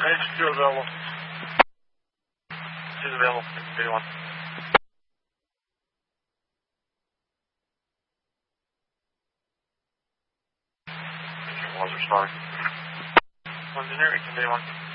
HQ available. She's available. Day one. Was responding. Engineering, day one.